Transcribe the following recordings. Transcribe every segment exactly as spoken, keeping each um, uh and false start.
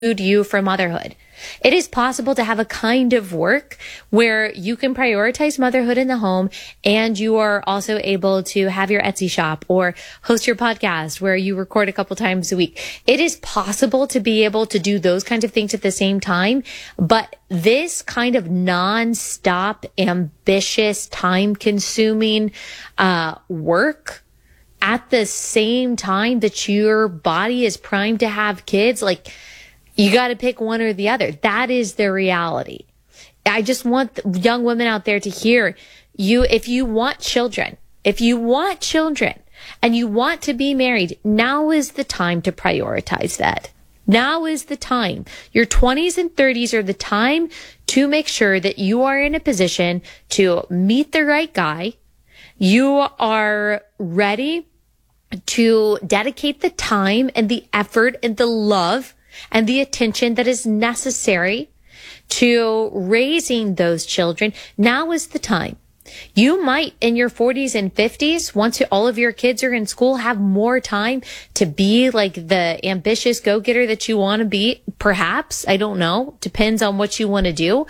you for motherhood. It is possible to have a kind of work where you can prioritize motherhood in the home and you are also able to have your Etsy shop or host your podcast where you record a couple times a week. It is possible to be able to do those kinds of things at the same time, but this kind of non-stop, ambitious, time-consuming uh work at the same time that your body is primed to have kids, like, you got to pick one or the other. That is the reality. I just want young women out there to hear you. If you want children, if you want children and you want to be married, now is the time to prioritize that. Now is the time. Your twenties and thirties are the time to make sure that you are in a position to meet the right guy. You are ready to dedicate the time and the effort and the love and the attention that is necessary to raising those children. Now is the time. You might, in your forties and fifties, once all of your kids are in school, have more time to be like the ambitious go-getter that you want to be. Perhaps, I don't know. Depends on what you want to do.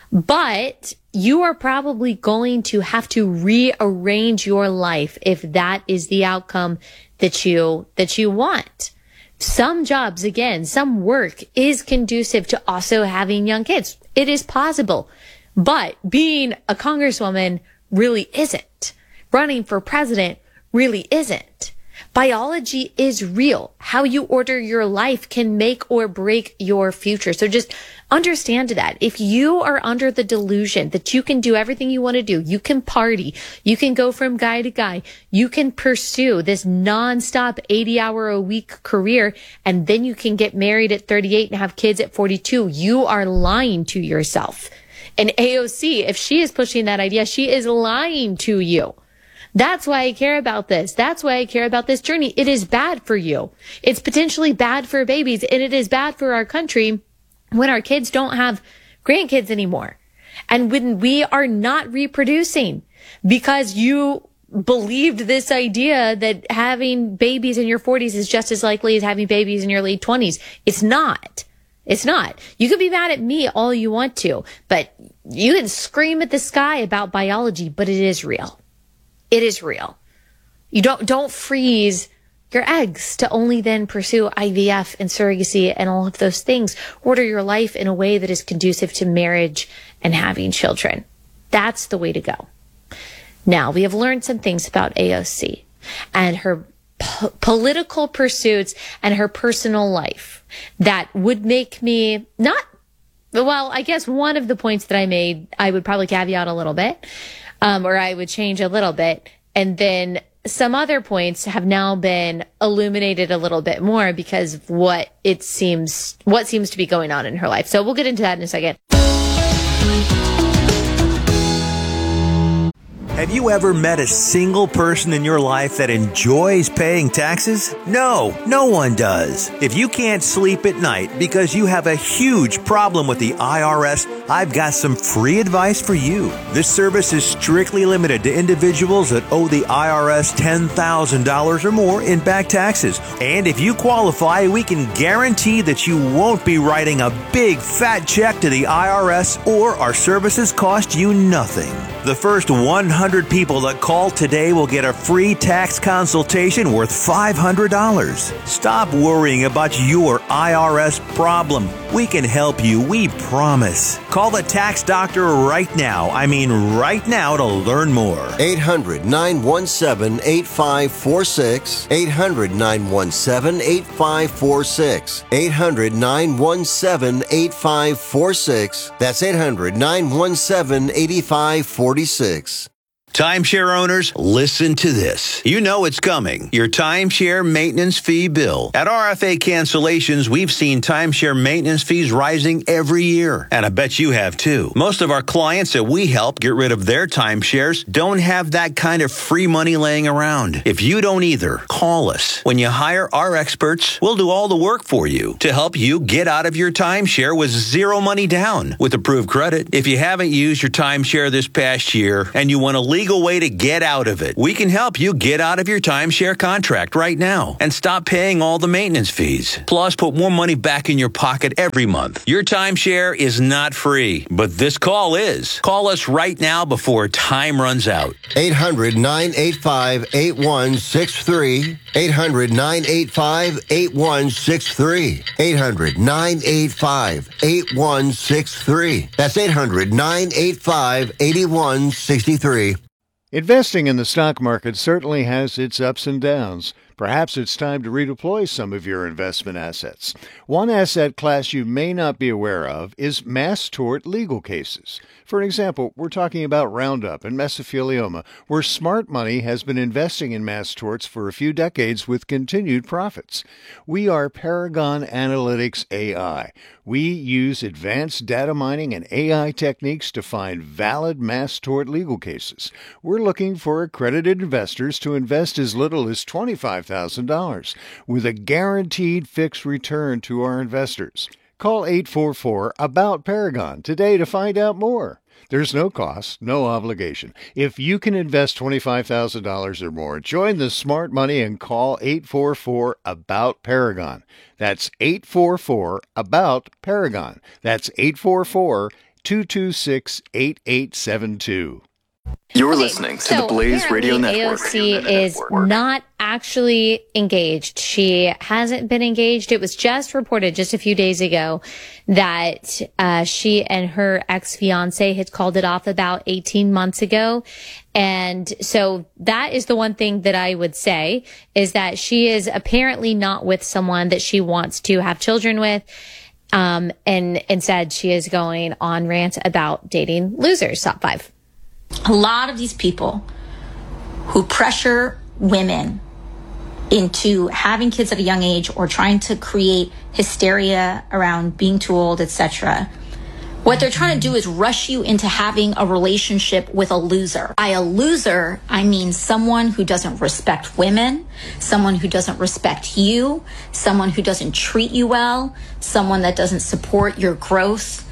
But you are probably going to have to rearrange your life if that is the outcome that you, that you want. Some jobs, again, some work is conducive to also having young kids. It is possible. But being a congresswoman really isn't. Running for president really isn't. Biology is real. How you order your life can make or break your future. So just understand that. If you are under the delusion that you can do everything you want to do, you can party, you can go from guy to guy, you can pursue this nonstop eighty hour a week career, and then you can get married at thirty-eight and have kids at forty-two, you are lying to yourself. And A O C, if she is pushing that idea, she is lying to you. That's why I care about this. That's why I care about this journey. It is bad for you. It's potentially bad for babies, and it is bad for our country when our kids don't have grandkids anymore. And when we are not reproducing because you believed this idea that having babies in your forties is just as likely as having babies in your late twenties. It's not. It's not. You can be mad at me all you want to, but you can scream at the sky about biology, but it is real. It is real. You don't, don't freeze your eggs to only then pursue I V F and surrogacy and all of those things. Order your life in a way that is conducive to marriage and having children. That's the way to go. Now, we have learned some things about A O C and her po- political pursuits and her personal life that would make me not, well, I guess one of the points that I made, I would probably caveat a little bit. Um, or I would change a little bit. And then some other points have now been illuminated a little bit more because of what it seems, what seems to be going on in her life. So we'll get into that in a second. Have you ever met a single person in your life that enjoys paying taxes? No, no one does. If you can't sleep at night because you have a huge problem with the I R S, I've got some free advice for you. This service is strictly limited to individuals that owe the I R S ten thousand dollars or more in back taxes. And if you qualify, we can guarantee that you won't be writing a big fat check to the I R S or our services cost you nothing. The first one hundred people that call today will get a free tax consultation worth five hundred dollars. Stop worrying about your I R S problem. We can help you, we promise. Call the tax doctor right now. I mean right now to learn more. eight hundred, nine one seven, eight five four six. eight hundred, nine one seven, eight five four six. eight hundred, nine one seven, eight five four six. That's eight hundred, nine one seven, eight five four six. Timeshare owners, listen to this. You know it's coming. Your timeshare maintenance fee bill. At R F A Cancellations, we've seen timeshare maintenance fees rising every year. And I bet you have too. Most of our clients that we help get rid of their timeshares don't have that kind of free money laying around. If you don't either, call us. When you hire our experts, we'll do all the work for you to help you get out of your timeshare with zero money down with approved credit. If you haven't used your timeshare this past year and you want to leave legal way to get out of it. We can help you get out of your timeshare contract right now and stop paying all the maintenance fees. Plus, put more money back in your pocket every month. Your timeshare is not free, but this call is. Call us right now before time runs out. eight hundred, nine eight five, eight one six three. eight hundred, nine eight five, eight one six three. eight hundred, nine eight five, eight one six three. That's eight hundred, nine eight five, eight one six three. Investing in the stock market certainly has its ups and downs. Perhaps it's time to redeploy some of your investment assets. One asset class you may not be aware of is mass tort legal cases. For example, we're talking about Roundup and mesothelioma, where smart money has been investing in mass torts for a few decades with continued profits. We are Paragon Analytics A I. We use advanced data mining and A I techniques to find valid mass tort legal cases. We're looking for accredited investors to invest as little as twenty-five thousand dollars with a guaranteed fixed return to our investors. Call eight four four, ABOUT Paragon today to find out more. There's no cost, no obligation. If you can invest twenty-five thousand dollars or more, join the smart money and call eight four four, ABOUT Paragon. That's eight four four, ABOUT Paragon. That's eight four four, two two six, eight eight seven two. You're Okay, listening to so the Blaze Radio apparently Network. A O C is not actually engaged. She hasn't been engaged. It was just reported just a few days ago that uh, she and her ex-fiance had called it off about eighteen months ago. And so that is the one thing that I would say is that she is apparently not with someone that she wants to have children with. Um, and instead she is going on rant about dating losers. Top five. A lot of these people who pressure women into having kids at a young age or trying to create hysteria around being too old, et cetera, what they're trying to do is rush you into having a relationship with a loser. By a loser, I mean someone who doesn't respect women, someone who doesn't respect you, someone who doesn't treat you well, someone that doesn't support your growth.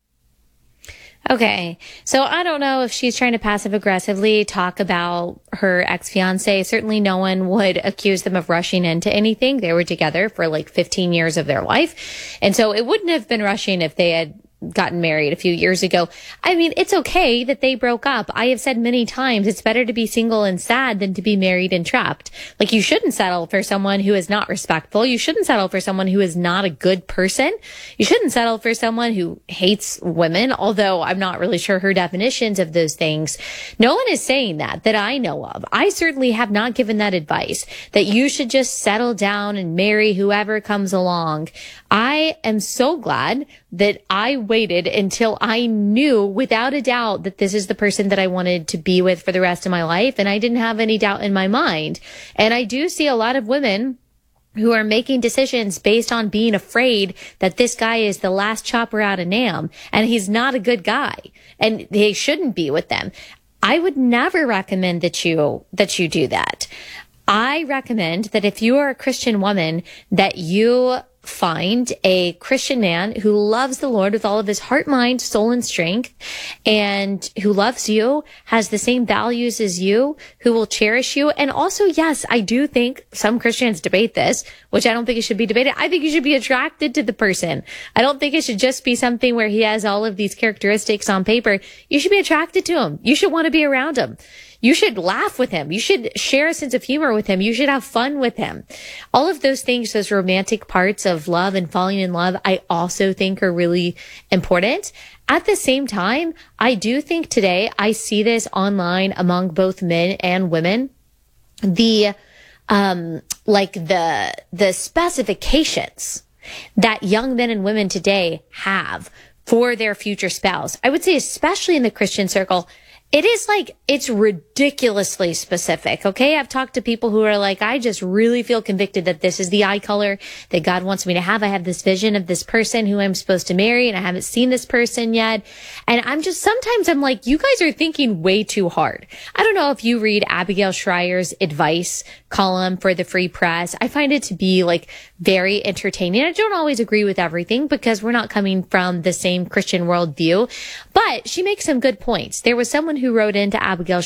Okay, so I don't know if she's trying to passive aggressively talk about her ex-fiance. Certainly no one would accuse them of rushing into anything. They were together for like fifteen years of their life. And so it wouldn't have been rushing if they had gotten married a few years ago. I mean, it's okay that they broke up. I have said many times it's better to be single and sad than to be married and trapped. Like, you shouldn't settle for someone who is not respectful. You shouldn't settle for someone who is not a good person. You shouldn't settle for someone who hates women, although I'm not really sure her definitions of those things. No one is saying that, that I know of. I certainly have not given that advice, that you should just settle down and marry whoever comes along. I am so glad that I waited until I knew without a doubt that this is the person that I wanted to be with for the rest of my life. And I didn't have any doubt in my mind. And I do see a lot of women who are making decisions based on being afraid that this guy is the last chopper out of Nam and he's not a good guy and they shouldn't be with them. I would never recommend that you, that you do that. I recommend that if you are a Christian woman, that you find a Christian man who loves the Lord with all of his heart, mind, soul, and strength, and who loves you, has the same values as you, who will cherish you. And also, yes, I do think some Christians debate this, which I don't think it should be debated. I think you should be attracted to the person. I don't think it should just be something where he has all of these characteristics on paper. You should be attracted to him. You should want to be around him. You should laugh with him. You should share a sense of humor with him. You should have fun with him. All of those things, those romantic parts of love and falling in love, I also think are really important. At the same time, I do think today, I see this online among both men and women, the, um, like the, the specifications that young men and women today have for their future spouse. I would say, especially in the Christian circle, it is like, it's ridiculously specific. Okay. I've talked to people who are like, I just really feel convicted that this is the eye color that God wants me to have. I have this vision of this person who I'm supposed to marry and I haven't seen this person yet. And I'm just, sometimes I'm like, you guys are thinking way too hard. I don't know if you read Abigail Schreier's advice column for the Free Press. I find it to be like very entertaining. I don't always agree with everything because we're not coming from the same Christian worldview, but she makes some good points. There was someone who wrote into Abigail Schreier's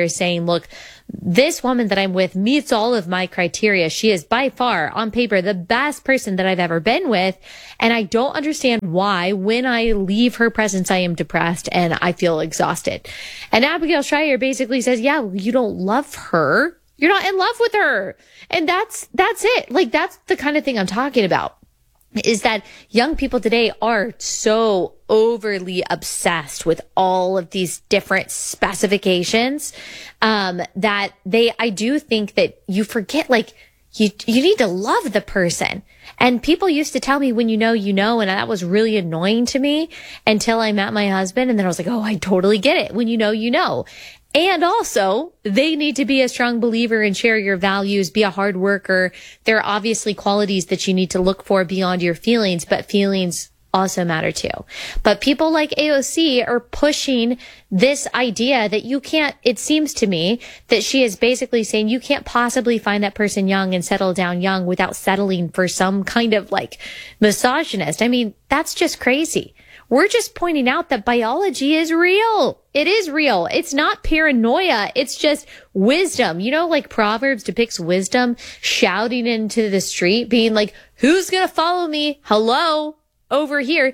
is saying, look, this woman that I'm with meets all of my criteria. She is by far, on paper, the best person that I've ever been with. And I don't understand why, when I leave her presence, I am depressed and I feel exhausted. And Abigail Shrier basically says, yeah, you don't love her. You're not in love with her. And that's, that's it. Like, that's the kind of thing I'm talking about. Is that young people today are so overly obsessed with all of these different specifications, um, that they, I do think that you forget, like, you, you need to love the person. And people used to tell me, when you know, you know, and that was really annoying to me until I met my husband. And then I was like, oh, I totally get it. When you know, you know. And also, they need to be a strong believer and share your values, be a hard worker. There are obviously qualities that you need to look for beyond your feelings, but feelings also matter too. But people like A O C are pushing this idea that you can't, it seems to me that she is basically saying you can't possibly find that person young and settle down young without settling for some kind of like misogynist. I mean, that's just crazy. We're just pointing out that biology is real. It is real. It's not paranoia. It's just wisdom. You know, like Proverbs depicts wisdom shouting into the street, being like, who's going to follow me? Hello, over here.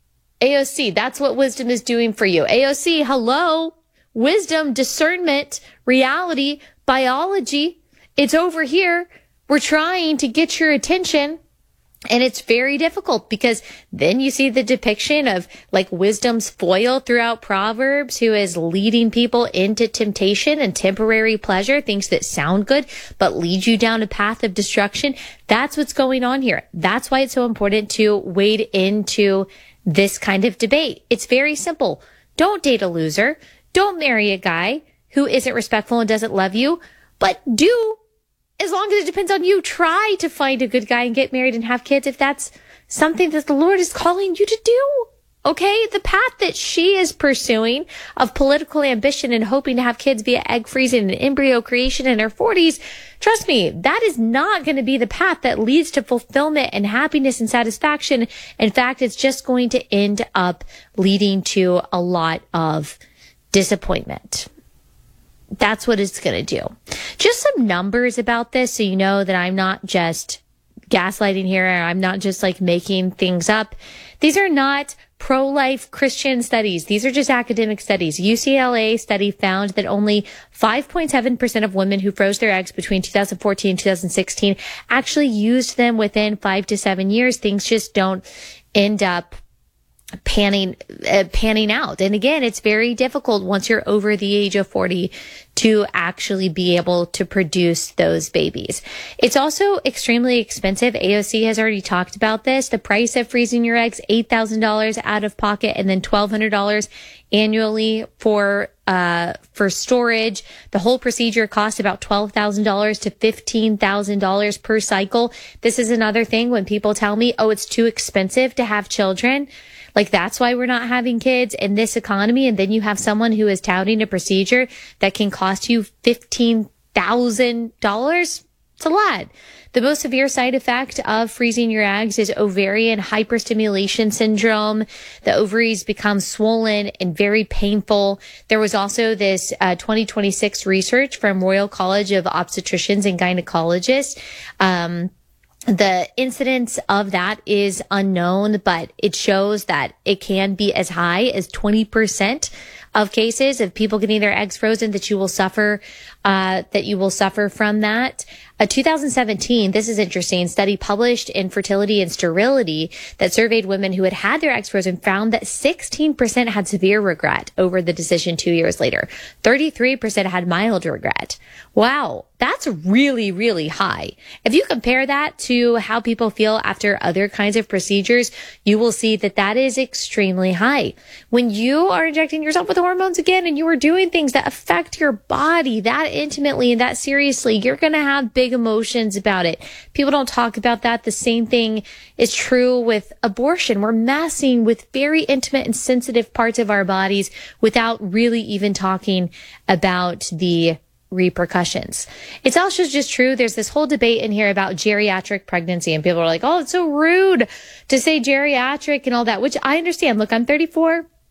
A O C, that's what wisdom is doing for you. A O C, hello, wisdom, discernment, reality, biology. It's over here. We're trying to get your attention. And it's very difficult because then you see the depiction of like wisdom's foil throughout Proverbs, who is leading people into temptation and temporary pleasure, things that sound good, but lead you down a path of destruction. That's what's going on here. That's why it's so important to wade into this kind of debate. It's very simple. Don't date a loser. Don't marry a guy who isn't respectful and doesn't love you, but do, as long as it depends on you, try to find a good guy and get married and have kids if that's something that the Lord is calling you to do. Okay? The path that she is pursuing of political ambition and hoping to have kids via egg freezing and embryo creation in her forties, trust me, that is not going to be the path that leads to fulfillment and happiness and satisfaction. In fact, it's just going to end up leading to a lot of disappointment. That's what it's going to do. Just some numbers about this so you know that I'm not just gaslighting here. I'm not just like making things up. These are not pro-life Christian studies. These are just academic studies. U C L A study found that only five point seven percent of women who froze their eggs between two thousand fourteen and two thousand sixteen actually used them within five to seven years. Things just don't end up panning uh, panning out. And again, it's very difficult once you're over the age of forty to actually be able to produce those babies. It's also extremely expensive. A O C has already talked about this. The price of freezing your eggs, eight thousand dollars out of pocket, and then twelve hundred dollars annually for uh for storage. The whole procedure costs about twelve thousand dollars to fifteen thousand dollars per cycle. This is another thing when people tell me, oh, it's too expensive to have children. Like, that's why we're not having kids in this economy. And then you have someone who is touting a procedure that can cost you fifteen thousand dollars. It's a lot. The most severe side effect of freezing your eggs is ovarian hyperstimulation syndrome. The ovaries become swollen and very painful. There was also this uh, twenty twenty-six research from Royal College of Obstetricians and Gynecologists. Um, The incidence of that is unknown, but it shows that it can be as high as twenty percent of cases of people getting their eggs frozen that you will suffer, uh, that you will suffer from that. A two thousand seventeen, this is interesting, study published in Fertility and Sterility that surveyed women who had had their eggs frozen found that sixteen percent had severe regret over the decision two years later. thirty-three percent had mild regret. Wow, that's really, really high. If you compare that to how people feel after other kinds of procedures, you will see that that is extremely high. When you are injecting yourself with hormones again and you are doing things that affect your body that intimately and that seriously, you're going to have big emotions about it. People don't talk about that. The same thing is true with abortion. We're messing with very intimate and sensitive parts of our bodies without really even talking about the repercussions. It's also just true. There's this whole debate in here about geriatric pregnancy, and people are like, oh, it's so rude to say geriatric and all that, which I understand. Look, I'm thirty-four.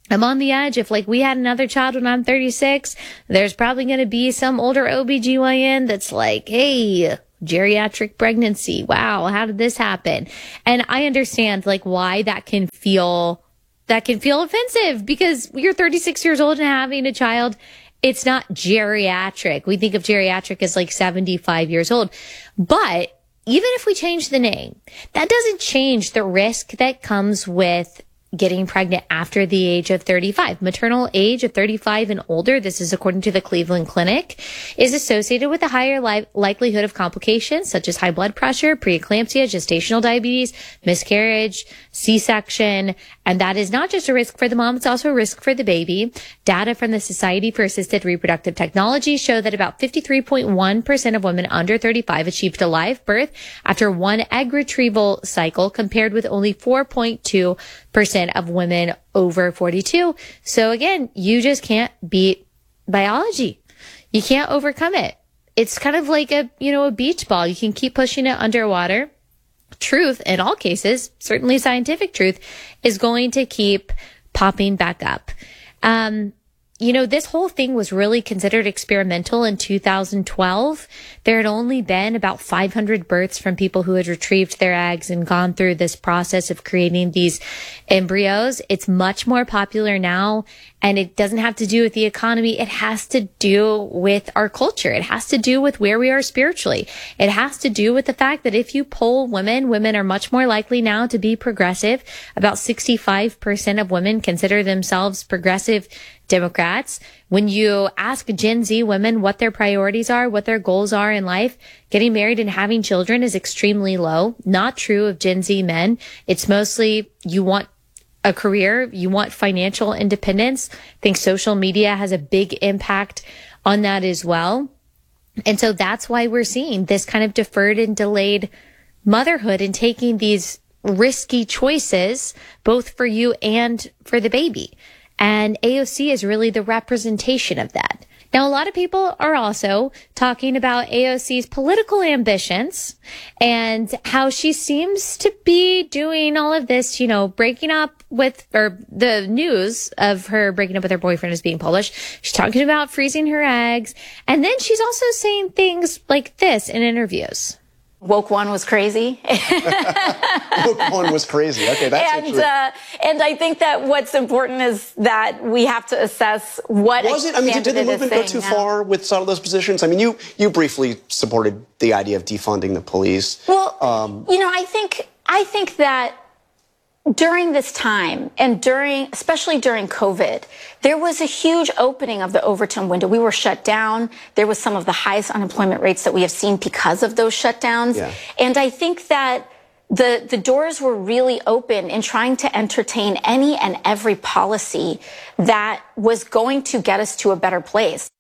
I'm on the edge. If like we had another child when I'm thirty-six, there's probably going to be some older O B G Y N that's like, hey, geriatric pregnancy. Wow. How did this happen? And I understand like why that can feel, that can feel offensive, because you're thirty-six years old and having a child. It's not geriatric. We think of geriatric as like seventy-five years old. But even if we change the name, that doesn't change the risk that comes with getting pregnant after the age of thirty-five. Maternal age of thirty-five and older, this is according to the Cleveland Clinic, is associated with a higher li- likelihood of complications such as high blood pressure, preeclampsia, gestational diabetes, miscarriage, C-section. And that is not just a risk for the mom, it's also a risk for the baby. Data from the Society for Assisted Reproductive Technology show that about fifty-three point one percent of women under thirty-five achieved a live birth after one egg retrieval cycle, compared with only four point two percent of women over forty-two. So again, you just can't beat biology. You can't overcome it. It's kind of like a, you know, a beach ball. You can keep pushing it underwater. Truth, in all cases, certainly scientific truth, is going to keep popping back up. Um, you know, this whole thing was really considered experimental in two thousand twelve. There had only been about five hundred births from people who had retrieved their eggs and gone through this process of creating these embryos. It's much more popular now, and it doesn't have to do with the economy. It has to do with our culture. It has to do with where we are spiritually. It has to do with the fact that if you poll women, women are much more likely now to be progressive. About sixty-five percent of women consider themselves progressive Democrats. When you ask Gen Z women what their priorities are, what their goals are in life, getting married and having children is extremely low. Not true of Gen Z men. It's mostly you want a career, you want financial independence. I think social media has a big impact on that as well. And so that's why we're seeing this kind of deferred and delayed motherhood and taking these risky choices, both for you and for the baby. And A O C is really the representation of that. Now, a lot of people are also talking about A O C's political ambitions and how she seems to be doing all of this, you know, breaking up with, or the news of her breaking up with her boyfriend is being published. She's talking about freezing her eggs. And then she's also saying things like this in interviews. Woke one was crazy. Woke one was crazy. Okay, that's and actually... uh, and I think that what's important is that we have to assess what was it. I mean, did, did the movement go too now. far with some of those positions? I mean, you you briefly supported the idea of defunding the police. Well, um, you know, I think I think that during this time, and during, especially during COVID, there was a huge opening of the Overton window. We were shut down. There was some of the highest unemployment rates that we have seen because of those shutdowns. Yeah. And I think that the, the doors were really open in trying to entertain any and every policy that was going to get us to a better place.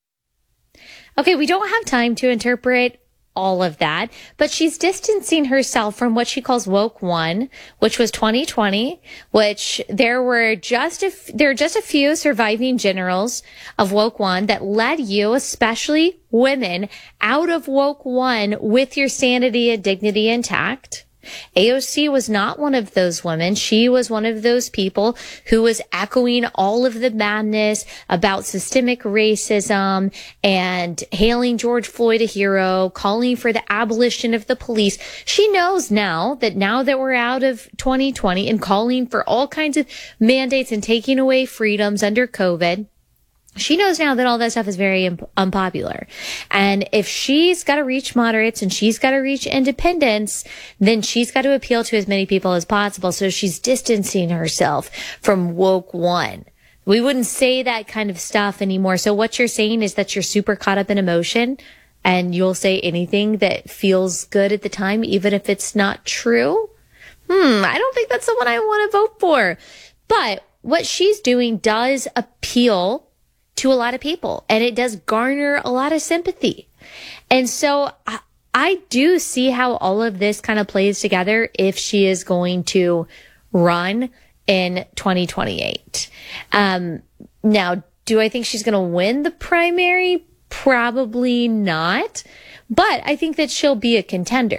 Okay, we don't have time to interpret all of that, but she's distancing herself from what she calls woke one, which was twenty twenty, which there were just a, there are just a few surviving generals of woke one that led you, especially women, out of woke one with your sanity and dignity intact. A O C was not one of those women. She was one of those people who was echoing all of the madness about systemic racism and hailing George Floyd a hero, calling for the abolition of the police. She knows now that now that we're out of twenty twenty and calling for all kinds of mandates and taking away freedoms under COVID, she knows now that all that stuff is very imp- unpopular. And if she's got to reach moderates and she's got to reach independents, then she's got to appeal to as many people as possible. So she's distancing herself from woke one. We wouldn't say that kind of stuff anymore. So what you're saying is that you're super caught up in emotion and you'll say anything that feels good at the time, even if it's not true. Hmm, I don't think that's someone I want to vote for. But what she's doing does appeal to a lot of people, and it does garner a lot of sympathy. And so I, I do see how all of this kind of plays together if she is going to run in twenty twenty-eight. Um, now, do I think she's going to win the primary? Probably not. But I think that she'll be a contender.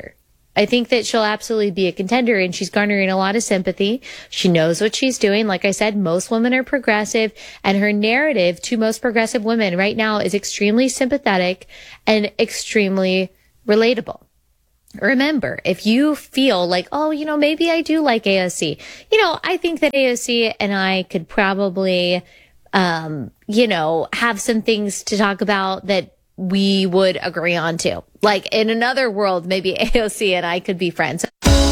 I think that she'll absolutely be a contender, and she's garnering a lot of sympathy. She knows what she's doing. Like I said, most women are progressive, and her narrative to most progressive women right now is extremely sympathetic and extremely relatable. Remember, if you feel like, oh, you know, maybe I do like A O C, you know, I think that A O C and I could probably, um, you know, have some things to talk about that we would agree on too. Like in another world, maybe A O C and I could be friends.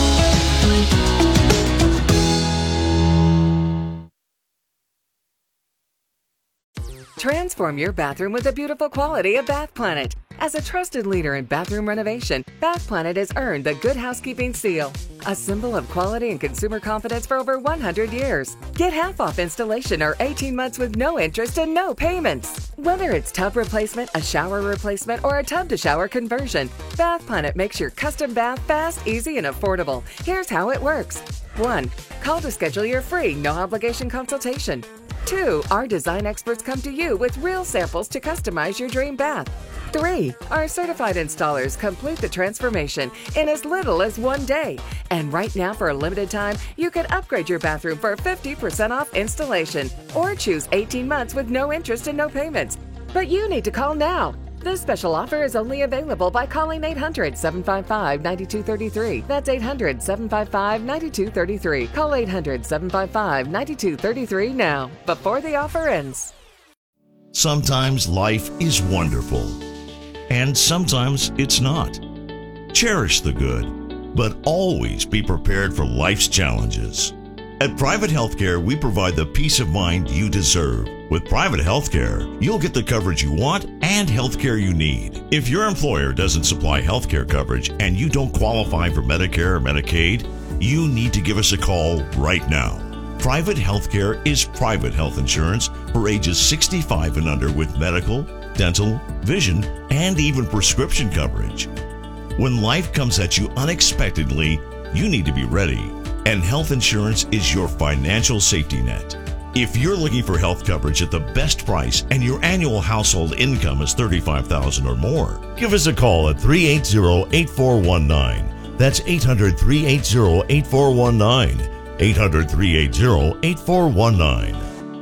Transform your bathroom with the beautiful quality of Bath Planet. As a trusted leader in bathroom renovation, Bath Planet has earned the Good Housekeeping seal, a symbol of quality and consumer confidence for over one hundred years. Get half off installation or eighteen months with no interest and no payments. Whether it's tub replacement, a shower replacement, or a tub-to-shower conversion, Bath Planet makes your custom bath fast, easy, and affordable. Here's how it works. one. Call to schedule your free, no-obligation consultation. two. Our design experts come to you with real samples to customize your dream bath. three. Our certified installers complete the transformation in as little as one day. And right now, for a limited time, you can upgrade your bathroom for fifty percent off installation or choose eighteen months with no interest and no payments. But you need to call now. This special offer is only available by calling eight hundred, seven five five, nine two three three. That's eight hundred, seven five five, nine two three three. Call eight hundred, seven five five, nine two three three now, before the offer ends. Sometimes life is wonderful, and sometimes it's not. Cherish the good, but always be prepared for life's challenges. At Private Healthcare, we provide the peace of mind you deserve. With Private Healthcare, you'll get the coverage you want and healthcare you need. If your employer doesn't supply healthcare coverage and you don't qualify for Medicare or Medicaid, you need to give us a call right now. Private Healthcare is private health insurance for ages sixty-five and under with medical, dental, vision, and even prescription coverage. When life comes at you unexpectedly, you need to be ready, and health insurance is your financial safety net. If you're looking for health coverage at the best price and your annual household income is thirty-five thousand dollars or more, give us a call at three eight zero, eight four one nine. That's eight hundred, three eight zero, eight four one nine. eight hundred, three eight zero, eight four one nine.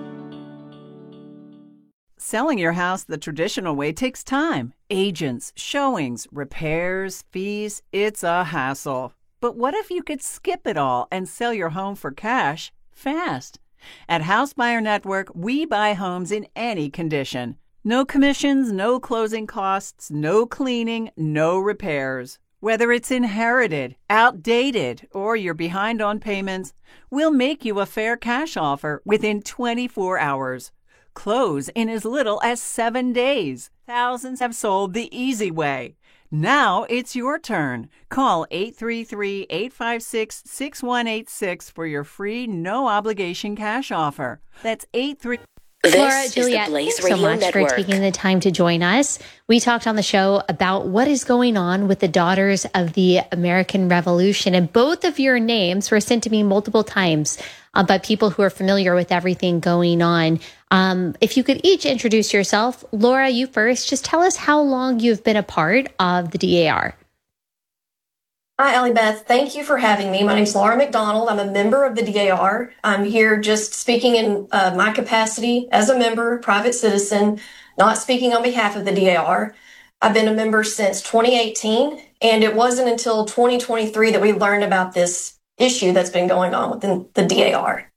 Selling your house the traditional way takes time. Agents, showings, repairs, fees. It's a hassle. But what if you could skip it all and sell your home for cash fast? At House Buyer Network, we buy homes in any condition. No commissions, no closing costs, no cleaning, no repairs. Whether it's inherited, outdated, or you're behind on payments, we'll make you a fair cash offer within twenty-four hours. Close in as little as seven days. Thousands have sold the easy way. Now it's your turn. Call eight three three, eight five six, six one eight six for your free, no-obligation cash offer. That's eight three. Laura, Juliet, thanks so much Network. for taking the time to join us. We talked on the show about what is going on with the Daughters of the American Revolution, and both of your names were sent to me multiple times uh, by people who are familiar with everything going on. Um, if you could each introduce yourself. Laura, you first. Just tell us how long you've been a part of the D A R. Hi, Allie Beth. Thank you for having me. My name is Laura McDonald. I'm a member of the D A R. I'm here just speaking in uh, my capacity as a member, private citizen, not speaking on behalf of the D A R. I've been a member since twenty eighteen, and it wasn't until twenty twenty-three that we learned about this issue that's been going on within the D A R.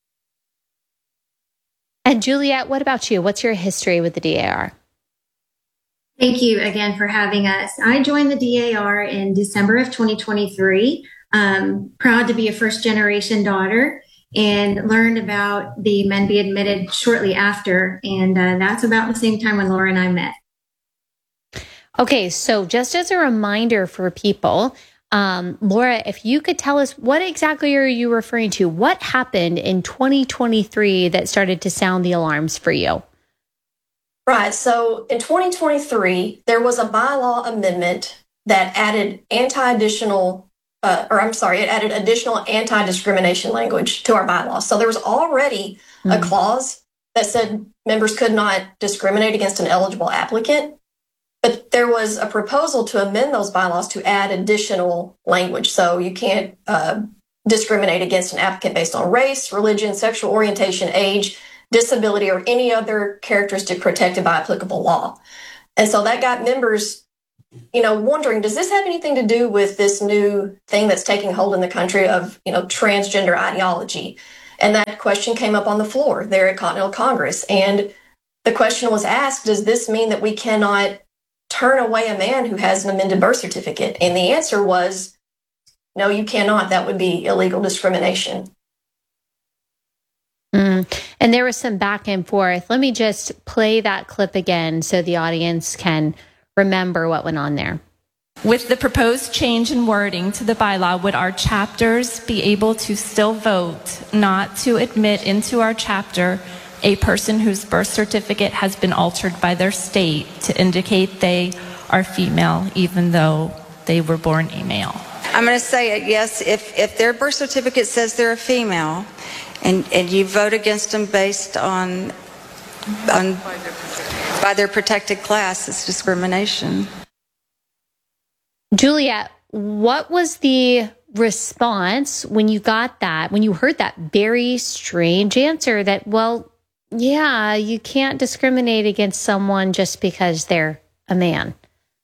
And Juliet, what about you? What's your history with the D A R? Thank you again for having us. I joined the D A R in December of twenty twenty-three. Um, proud to be a first-generation daughter, and learned about the Men Be Admitted shortly after. And uh, that's about the same time when Laura and I met. Okay, so just as a reminder for people, um, Laura, if you could tell us what exactly are you referring to? What happened in twenty twenty-three that started to sound the alarms for you? Right. So in twenty twenty-three, there was a bylaw amendment that added anti-additional, uh, or I'm sorry, it added additional anti-discrimination language to our bylaw. So there was already mm-hmm. a clause that said members could not discriminate against an eligible applicant. but there was a proposal to amend those bylaws to add additional language. So you can't uh, discriminate against an applicant based on race, religion, sexual orientation, age, disability, or any other characteristic protected by applicable law. And so that got members, you know, wondering, does this have anything to do with this new thing that's taking hold in the country of, you know, transgender ideology? And that question came up on the floor there at Continental Congress. And the question was asked, does this mean that we cannot turn away a man who has an amended birth certificate? And the answer was, no, you cannot. That would be illegal discrimination. Mm. And there was some back and forth. Let me just play that clip again so the audience can remember what went on there. With the proposed change in wording to the bylaw, would our chapters be able to still vote not to admit into our chapter a person whose birth certificate has been altered by their state to indicate they are female, even though they were born a male? I'm going to say it, yes. If, if their birth certificate says they're a female and, and you vote against them based on, on by their protected class, it's discrimination. Juliet, what was the response when you got that, when you heard that very strange answer that, well, yeah, you can't discriminate against someone just because they're a man?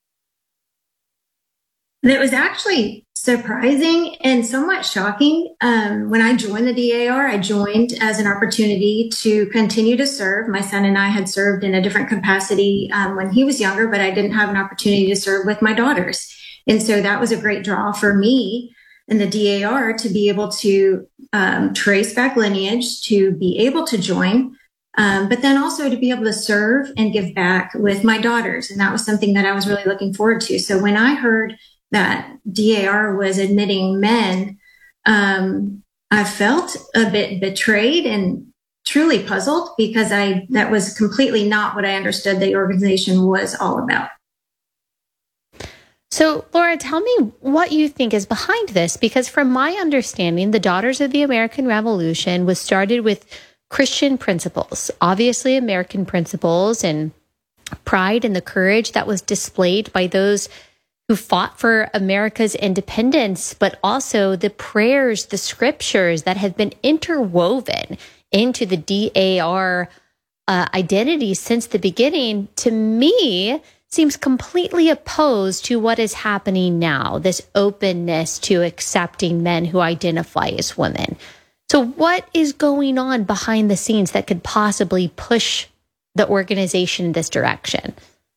That was actually surprising and somewhat shocking. Um, when I joined the D A R, I joined as an opportunity to continue to serve. My son and I had served in a different capacity um, when he was younger, but I didn't have an opportunity to serve with my daughters. And so that was a great draw for me in the D A R to be able to um, trace back lineage, to be able to join, um, but then also to be able to serve and give back with my daughters. And that was something that I was really looking forward to. So when I heard that D A R was admitting men, um, I felt a bit betrayed and truly puzzled because I that was completely not what I understood the organization was all about. So, Laura, tell me what you think is behind this, because from my understanding, the Daughters of the American Revolution was started with Christian principles, obviously American principles and pride and the courage that was displayed by those who fought for America's independence, but also the prayers, the scriptures that have been interwoven into the D A R uh, identity since the beginning, to me, seems completely opposed to what is happening now, this openness to accepting men who identify as women. So what is going on behind the scenes that could possibly push the organization in this direction?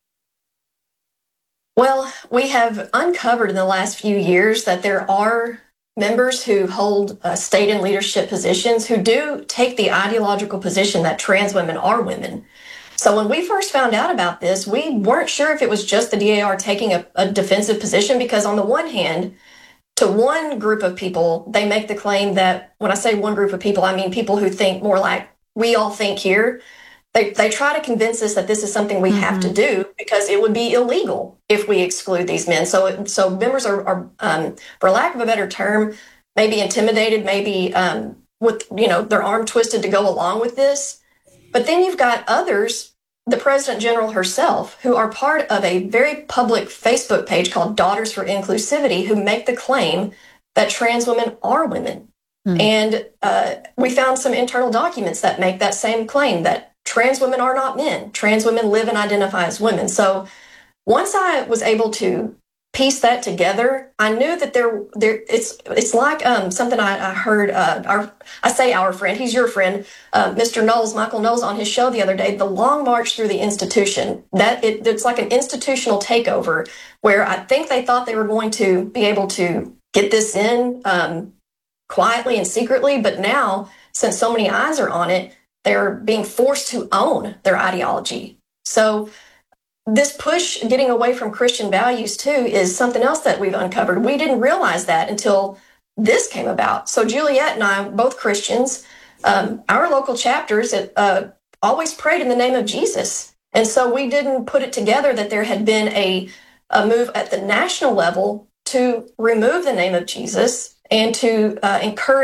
Well, we have uncovered in the last few years that there are members who hold uh, state and leadership positions who do take the ideological position that trans women are women. So when we first found out about this, we weren't sure if it was just the D A R taking a, a defensive position, because on the one hand, to one group of people, they make the claim that, when I say one group of people, I mean people who think more like we all think here. They, they try to convince us that this is something we mm-hmm. have to do because it would be illegal if we exclude these men. So, so members are, are um, for lack of a better term, maybe intimidated, maybe um, with, you know, their arm twisted to go along with this. But then you've got others, the President General herself, who are part of a very public Facebook page called Daughters for Inclusivity, who make the claim that trans women are women. Mm. And uh, we found some internal documents that make that same claim, that trans women are not men. Trans women live and identify as women. So once I was able to piece that together, I knew that there, there. It's it's like um, something I, I heard. Uh, our I say our friend, he's your friend, uh, Mister Knowles, Michael Knowles, on his show the other day. The long march through the institution. That it, it's like an institutional takeover, where I think they thought they were going to be able to get this in um, quietly and secretly, but now, since so many eyes are on it, they're being forced to own their ideology. So this push getting away from Christian values, too, is something else that we've uncovered. We didn't realize that until this came about. So Juliet and I, both Christians, um, our local chapters uh, always prayed in the name of Jesus. And so we didn't put it together that there had been a, a move at the national level to remove the name of Jesus and to uh, encourage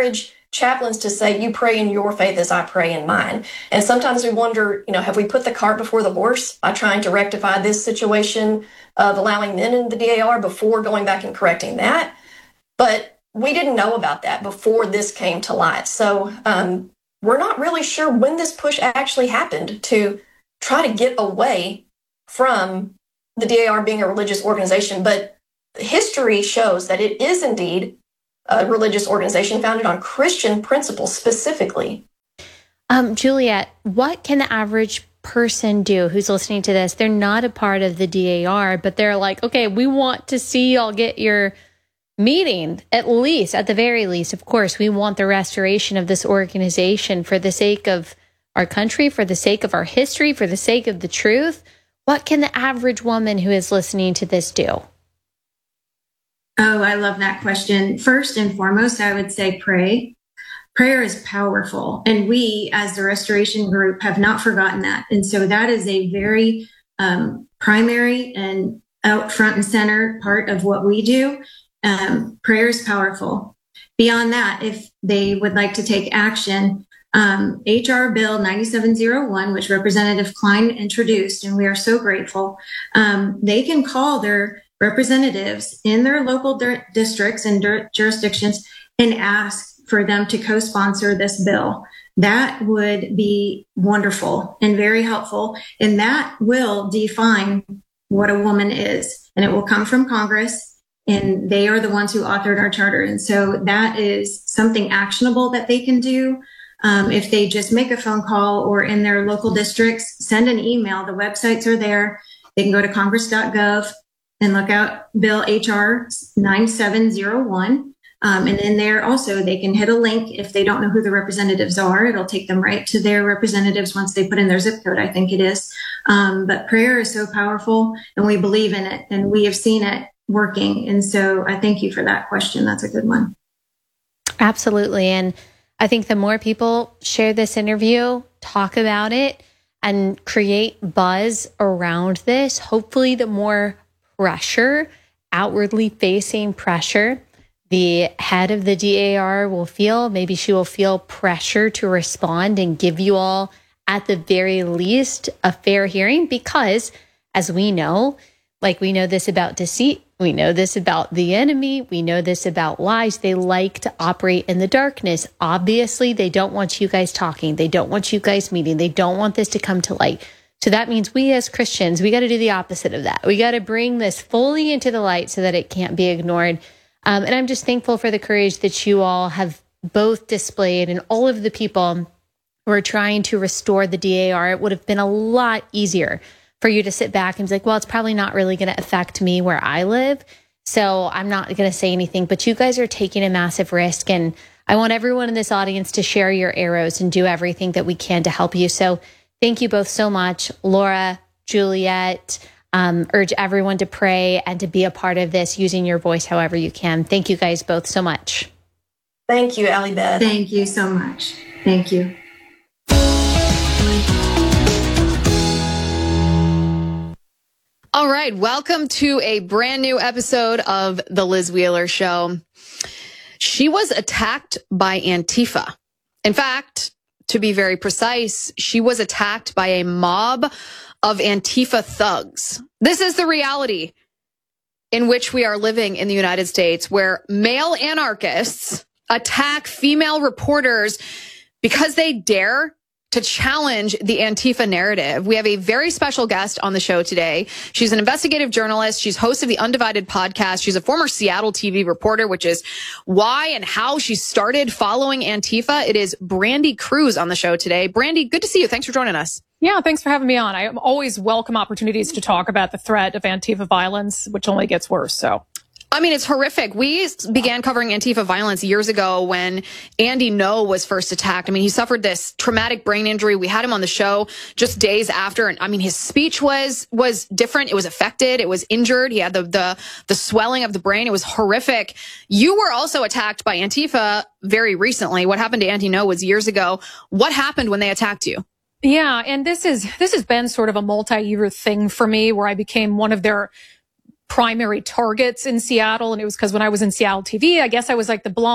chaplains to say, you pray in your faith as I pray in mine. And sometimes we wonder, you know, have we put the cart before the horse by trying to rectify this situation of allowing men in the D A R before going back and correcting that? But we didn't know about that before this came to light. So um, we're not really sure when this push actually happened to try to get away from the D A R being a religious organization. But history shows that it is indeed a religious organization founded on Christian principles specifically. Um, Juliet, what can the average person do who's listening to this? They're not a part of the D A R, but they're like, okay, we want to see y'all get your meeting, at least, at the very least. Of course, we want the restoration of this organization for the sake of our country, for the sake of our history, for the sake of the truth. What can the average woman who is listening to this do? Oh, I love that question. First and foremost, I would say pray. Prayer is powerful. And we, as the Restoration Group, have not forgotten that. And so that is a very um, primary and out front and center part of what we do. Um, prayer is powerful. Beyond that, if they would like to take action, um, H R Bill ninety-seven oh one, which Representative Klein introduced, and we are so grateful, um, they can call their representatives in their local dir- districts and dir- jurisdictions and ask for them to co-sponsor this bill. That would be wonderful and very helpful. And that will define what a woman is. And it will come from Congress. And they are the ones who authored our charter. And so that is something actionable that they can do. Um, if they just make a phone call or in their local districts, send an email. The websites are there. They can go to congress dot gov and look out Bill H R ninety-seven oh one. Um, and in there also, they can hit a link. If they don't know who the representatives are, it'll take them right to their representatives once they put in their zip code, I think it is. Um, but prayer is so powerful, and we believe in it, and we have seen it working. And so I thank you for that question. That's a good one. Absolutely. And I think the more people share this interview, talk about it, and create buzz around this, hopefully the more pressure, outwardly facing pressure, the head of the D A R will feel. Maybe she will feel pressure to respond and give you all, at the very least, a fair hearing, because as we know, like we know this about deceit, we know this about the enemy, we know this about lies. They like to operate in the darkness. Obviously, they don't want you guys talking. They don't want you guys meeting. They don't want this to come to light. So that means we as Christians, we got to do the opposite of that. We got to bring this fully into the light so that it can't be ignored. Um, and I'm just thankful for the courage that you all have both displayed, and all of the people who are trying to restore the D A R. It would have been a lot easier for you to sit back and be like, well, it's probably not really going to affect me where I live, so I'm not going to say anything. But you guys are taking a massive risk, and I want everyone in this audience to share your arrows and do everything that we can to help you. So thank you both so much. Laura, Juliet, um, urge everyone to pray and to be a part of this using your voice however you can. Thank you guys both so much. Thank you, Allie Beth. Thank you so much. Thank you. All right. Welcome to a brand new episode of The Liz Wheeler Show. She was attacked by Antifa. In fact, to be very precise, she was attacked by a mob of Antifa thugs. This is the reality in which we are living in the United States, where male anarchists attack female reporters because they dare to challenge the Antifa narrative. We have a very special guest on the show today. She's an investigative journalist. She's host of the Undivided podcast. She's a former Seattle T V reporter, which is why and how she started following Antifa. It is Brandi Kruse on the show today. Brandi, good to see you. Thanks for joining us. Yeah, thanks for having me on. I always welcome opportunities to talk about the threat of Antifa violence, which only gets worse. So. I mean, it's horrific. We began covering Antifa violence years ago when Andy Ngo was first attacked. I mean, he suffered this traumatic brain injury. We had him on the show just days after. And I mean, his speech was, was different. It was affected. It was injured. He had the, the, the swelling of the brain. It was horrific. You were also attacked by Antifa very recently. What happened to Andy Ngo was years ago. What happened when they attacked you? Yeah. And this is, this has been sort of a multi-year thing for me, where I became one of their primary targets in Seattle. And it was because when I was in Seattle T V, I guess I was like the blonde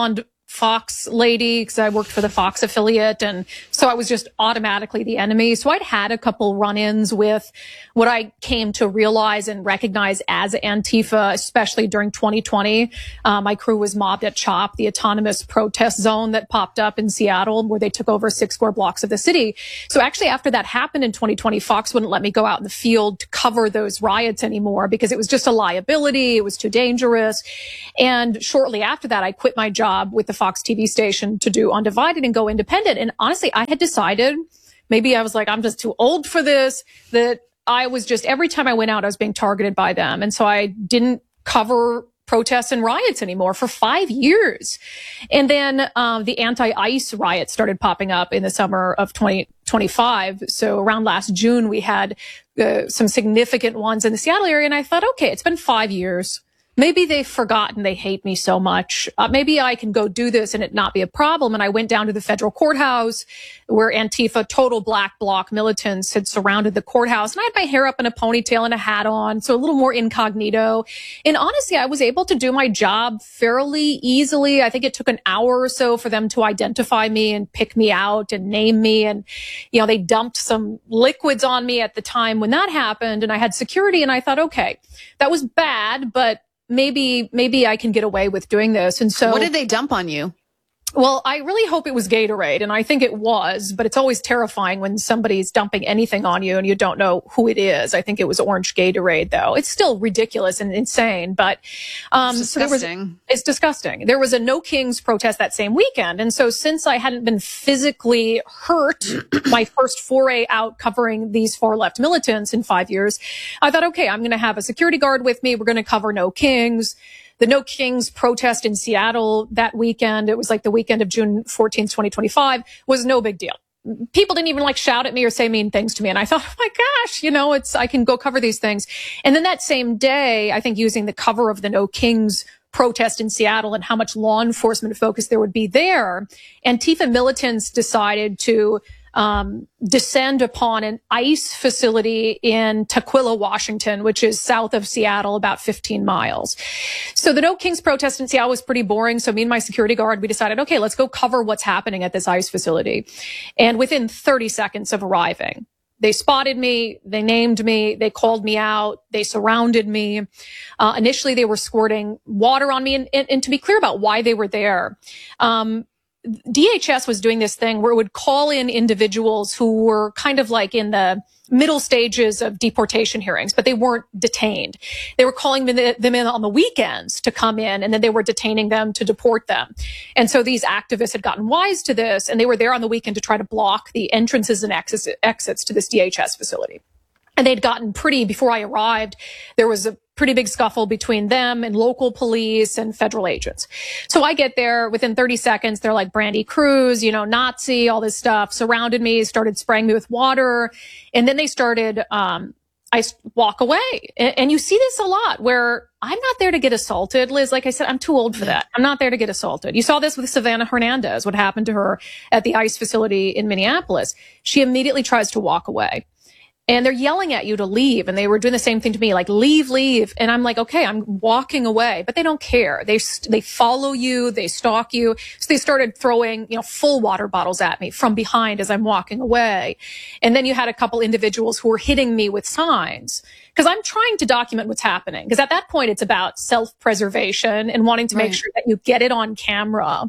Fox lady because I worked for the Fox affiliate. And so I was just automatically the enemy. So I'd had a couple run-ins with what I came to realize and recognize as Antifa, especially during twenty twenty. Uh, my crew was mobbed at CHOP, the autonomous protest zone that popped up in Seattle, where they took over six square blocks of the city. So actually, after that happened in twenty twenty, Fox wouldn't let me go out in the field to cover those riots anymore because it was just a liability. It was too dangerous. And shortly after that, I quit my job with the Fox T V station to do Undivided and go independent. And honestly, I had decided, maybe I was like, I'm just too old for this, that I was just, every time I went out, I was being targeted by them. And so I didn't cover protests and riots anymore for five years. And then um, the anti-ICE riots started popping up in the summer of twenty twenty-five. So around last June, we had uh, some significant ones in the Seattle area. And I thought, okay, it's been five years. Maybe they've forgotten they hate me so much. Uh, maybe I can go do this and it not be a problem. And I went down to the federal courthouse where Antifa, total black bloc militants had surrounded the courthouse. And I had my hair up in a ponytail and a hat on, so a little more incognito. And honestly, I was able to do my job fairly easily. I think it took an hour or so for them to identify me and pick me out and name me. And, you know, they dumped some liquids on me at the time when that happened. And I had security and I thought, okay, that was bad, but maybe, maybe I can get away with doing this. And so what did they dump on you? Well, I really hope it was Gatorade, and I think it was, but it's always terrifying when somebody's dumping anything on you and you don't know who it is. I think it was orange Gatorade, though. It's still ridiculous and insane, but um, it's so there was, disgusting. it's disgusting. There was a No Kings protest that same weekend, and so since I hadn't been physically hurt my first foray out covering these far left militants in five years, I thought, okay, I'm going to have a security guard with me. We're going to cover No Kings. The No Kings protest in Seattle that weekend, it was like the weekend of June fourteenth, twenty twenty-five, was no big deal. People didn't even like shout at me or say mean things to me. And I thought, oh my gosh, you know, it's, I can go cover these things. And then that same day, I think using the cover of the No Kings protest in Seattle and how much law enforcement focus there would be there, Antifa militants decided to Um, descend upon an ICE facility in Tukwila, Washington, which is south of Seattle, about fifteen miles. So the No Kings protest in Seattle was pretty boring. So me and my security guard, we decided, okay, let's go cover what's happening at this ICE facility. And within thirty seconds of arriving, they spotted me, they named me, they called me out, they surrounded me. Uh, initially, they were squirting water on me. And, and, and to be clear about why they were there, um, D H S was doing this thing where it would call in individuals who were kind of like in the middle stages of deportation hearings, but they weren't detained. They were calling them in on the weekends to come in, and then they were detaining them to deport them. And so these activists had gotten wise to this, and they were there on the weekend to try to block the entrances and exits to this D H S facility. And they'd gotten pretty, before I arrived, there was a pretty big scuffle between them and local police and federal agents. So I get there within thirty seconds. They're like Brandy Cruz, you know, Nazi, all this stuff, surrounded me, started spraying me with water. And then they started, um, I walk away. And, and you see this a lot where I'm not there to get assaulted, Liz. Like I said, I'm too old for that. I'm not there to get assaulted. You saw this with Savannah Hernandez, what happened to her at the ICE facility in Minneapolis. She immediately tries to walk away. And they're yelling at you to leave. And they were doing the same thing to me, like, leave, leave. And I'm like, okay, I'm walking away, but they don't care. They, they follow you. They stalk you. So they started throwing, you know, full water bottles at me from behind as I'm walking away. And then you had a couple individuals who were hitting me with signs, because I'm trying to document what's happening. Because at that point, it's about self-preservation and wanting to make Right. sure that you get it on camera.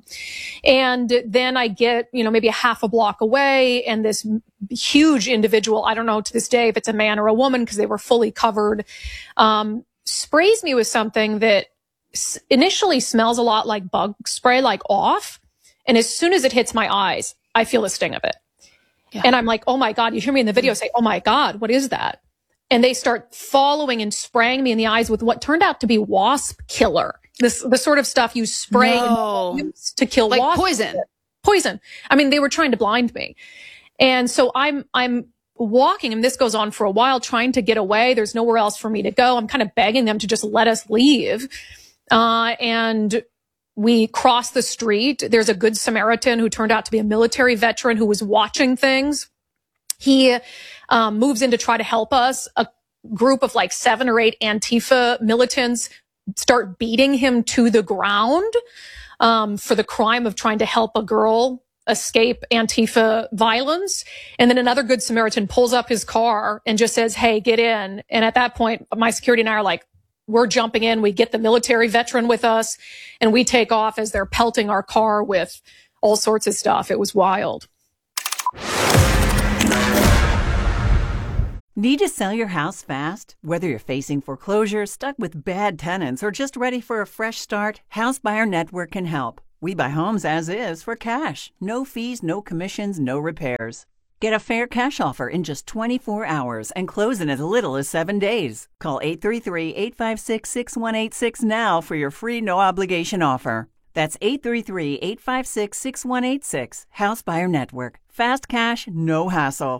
And then I get, you know, maybe a half a block away, and this huge individual, I don't know to this day if it's a man or a woman because they were fully covered, um, sprays me with something that s- initially smells a lot like bug spray, like off. And as soon as it hits my eyes, I feel the sting of it. Yeah. And I'm like, oh my God, you hear me in the video say, oh my God, what is that? And they start following and spraying me in the eyes with what turned out to be wasp killer. This, the sort of stuff you spray No. to kill Like wasps. poison. Poison. I mean, they were trying to blind me. And so I'm, I'm walking, and this goes on for a while, trying to get away. There's nowhere else for me to go. I'm kind of begging them to just let us leave. Uh, and we cross the street. There's a Good Samaritan who turned out to be a military veteran who was watching things. He um, moves in to try to help us. A group of like seven or eight Antifa militants start beating him to the ground. um, for the crime of trying to help a girl escape Antifa violence. And then another Good Samaritan pulls up his car and just says, hey, get in. And at that point, my security and I are like, we're jumping in. We get the military veteran with us and we take off as they're pelting our car with all sorts of stuff. It was wild. Need to sell your house fast? Whether you're facing foreclosure, stuck with bad tenants, or just ready for a fresh start, House Buyer Network can help. We buy homes as is for cash. No fees, no commissions, no repairs. Get a fair cash offer in just twenty-four hours and close in as little as seven days. Call eight three three, eight five six, six one eight six now for your free no-obligation offer. That's eight three three, eight five six, six one eight six. House Buyer Network. Fast cash, no hassle.